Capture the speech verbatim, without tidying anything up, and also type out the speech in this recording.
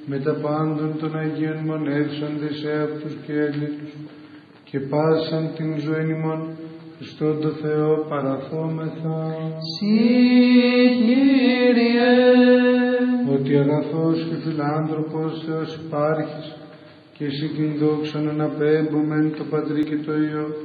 με τα πάντων των Αγίων μονεύσαντες εαυτούς και έλλητους, και πάσαν την ζωή ημών Χριστόν το Θεό παραθόμεθα. Συ Κύριε, ότι αγαθός και φιλάνθρωπος Θεός υπάρχεις, και εσύ την δόξαν αναπέμπομεν το Πατρί και το Υιό